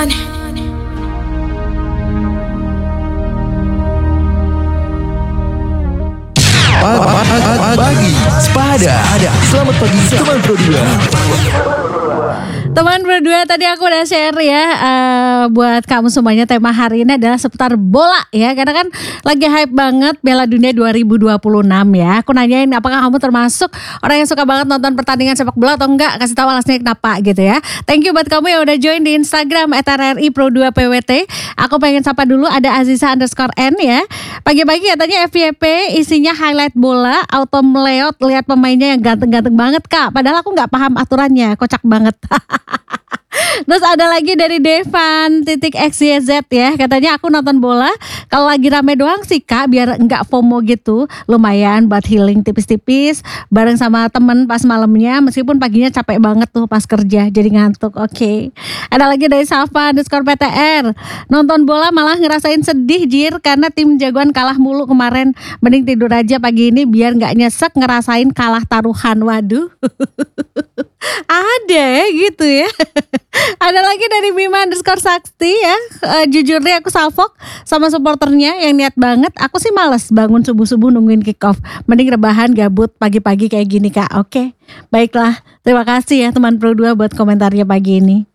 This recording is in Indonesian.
Pagi Sepada. Selamat pagi teman Pro 2. Teman berdua, tadi aku udah share ya buat kamu semuanya, tema hari ini adalah seputar bola ya. Karena kan lagi hype banget Piala Dunia 2026 ya. Aku nanyain apakah kamu termasuk orang yang suka banget nonton pertandingan sepak bola atau enggak. Kasih tahu alasannya kenapa gitu ya. Thank you buat kamu yang udah join di Instagram @RRI_Pro2PWT. Aku pengen sapa dulu, ada Aziza_N ya. Pagi-pagi katanya FYP isinya highlight bola, auto meleot lihat pemainnya yang ganteng-ganteng banget kak. Padahal aku nggak paham aturannya, kocak banget. Terus ada lagi dari Devan_XYZ ya. Katanya aku nonton bola kalau lagi rame doang sih kak, biar enggak FOMO gitu. Lumayan buat healing tipis-tipis bareng sama temen pas malamnya. Meskipun paginya capek banget tuh pas kerja, jadi ngantuk. Oke. Ada lagi dari Safa_PTR. Nonton bola malah ngerasain sedih jir, karena tim jagoan kalah mulu kemarin. Mending tidur aja pagi ini biar gak nyesek ngerasain kalah taruhan. Waduh. Ada ya gitu ya. Ada lagi dari Bima_Sakti ya. Jujur deh aku salfok sama supporternya yang niat banget. Aku sih males bangun subuh-subuh nungguin kick off. Mending rebahan gabut pagi-pagi kayak gini kak. Oke, baiklah. Terima kasih ya teman Pro 2 buat komentarnya pagi ini.